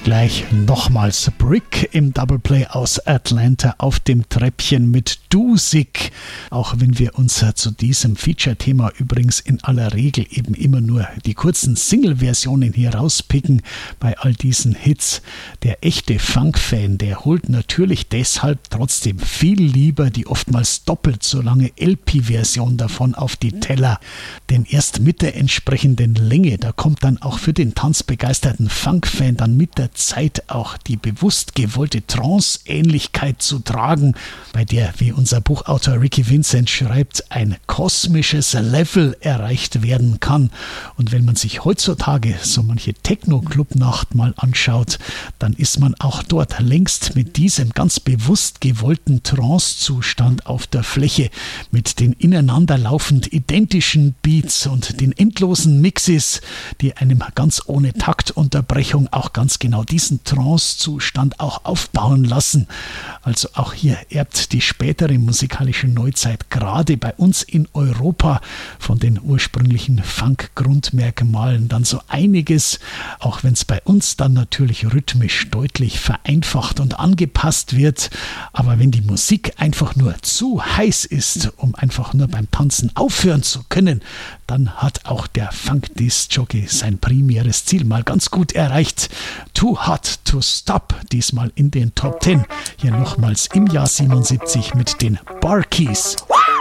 Gleich nochmals Brick im Doubleplay aus Atlanta auf dem Treppchen mit Dusik. Auch wenn wir uns zu diesem Feature-Thema übrigens in aller Regel eben immer nur die kurzen Single-Versionen hier rauspicken bei all diesen Hits. Der echte Funk-Fan, der holt natürlich deshalb trotzdem viel lieber die oftmals doppelt so lange LP-Version davon auf die Teller. Denn erst mit der entsprechenden Länge, da kommt dann auch für den tanzbegeisterten Funk-Fan dann mit der Zeit auch die bewusst gewollte Trance-Ähnlichkeit zu tragen, bei der, wie unser Buchautor Ricky Vincent schreibt, ein kosmisches Level erreicht werden kann. Und wenn man sich heutzutage so manche Techno-Club-Nacht mal anschaut, dann ist man auch dort längst mit diesem ganz bewusst gewollten Trance-Zustand auf der Fläche, mit den ineinander laufend identischen Beats und den endlosen Mixes, die einem ganz ohne Taktunterbrechung auch ganz genau diesen Trance-Zustand auch aufbauen lassen. Also auch hier erbt die spätere musikalische Neuzeit gerade bei uns in Europa von den ursprünglichen Funk-Grundmerkmalen dann so einiges, auch wenn es bei uns dann natürlich rhythmisch deutlich vereinfacht und angepasst wird. Aber wenn die Musik einfach nur zu heiß ist, um einfach nur beim Tanzen aufhören zu können, dann hat auch der Funk-Disc-Jockey sein primäres Ziel mal ganz gut erreicht. Too Hot to Stop, diesmal in den Top 10. Hier nochmals im Jahr 77 mit den Bar Keys.